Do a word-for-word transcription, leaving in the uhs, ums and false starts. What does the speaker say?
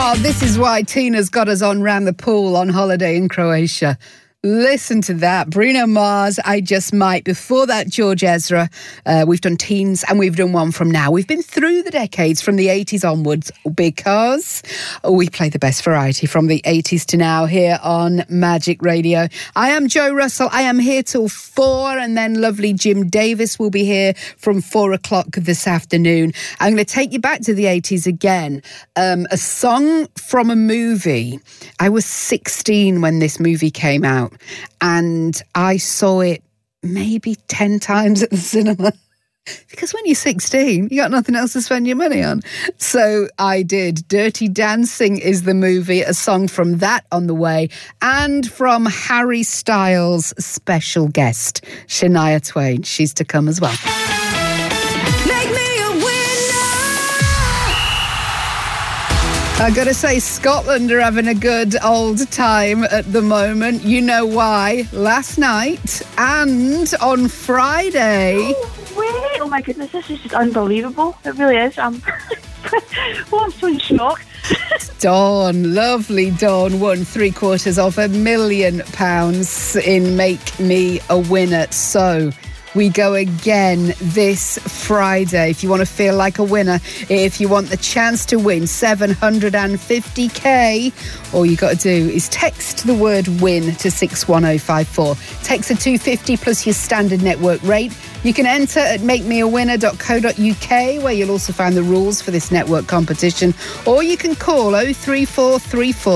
Oh, this is why Tina's got us on round the pool on holiday in Croatia. Listen to that. Bruno Mars, I Just Might. Before that, George Ezra. Uh, we've done teens and we've done one from now. We've been through the decades from the eighties onwards because we play the best variety from the eighties to now here on Magic Radio. I am Joe Russell. I am here till four, and then lovely Jim Davis will be here from four o'clock this afternoon. I'm going to take you back to the eighties again. Um, a song from a movie. I was sixteen when this movie came out. And I saw it maybe ten times at the cinema. Because when you're sixteen, you got nothing else to spend your money on. So I did. Dirty Dancing is the movie, a song from that on the way, and from Harry Styles' special guest, Shania Twain. She's to come as well. I gotta say, Scotland are having a good old time at the moment. You know why? Last night and on Friday. Oh, wait. Oh my goodness, this is just unbelievable. It really is. I'm, oh, I'm so in shock. Dawn, lovely Dawn, won three quarters of a million pounds in Make Me a Winner. So we go again this Friday. If you want to feel like a winner, if you want the chance to win seven hundred fifty k, all you got to do is text the word WIN to six one oh five four. Text a two hundred fifty plus your standard network rate. You can enter at make me a winner dot co dot uk, where you'll also find the rules for this network competition, or you can call oh three four three four